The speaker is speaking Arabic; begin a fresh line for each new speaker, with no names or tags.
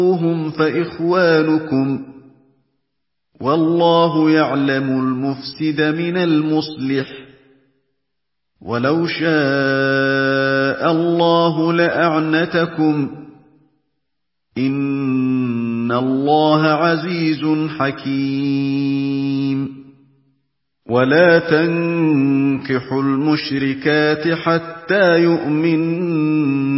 فَاخْتَلَفْتُمْ فَإِخْوَانُكُمْ ۚ وَاللَّهُ يَعْلَمُ الْمُفْسِدَ مِنَ الْمُصْلِحِ ۚ وَلَوْ شَاءَ اللَّهُ لَأَعْنَتَكُمْ ۚ إِنَّ اللَّهَ عَزِيزٌ حَكِيمٌ. وَلَا تَنكِحُوا الْمُشْرِكَاتِ حَتَّىٰ يُؤْمِنَّ